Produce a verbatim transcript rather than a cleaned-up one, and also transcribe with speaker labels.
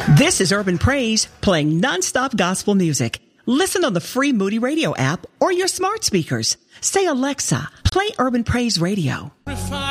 Speaker 1: This is Urban Praise, playing nonstop gospel music. Listen on the free Moody Radio app or your smart speakers. Say, Alexa, play Urban Praise Radio.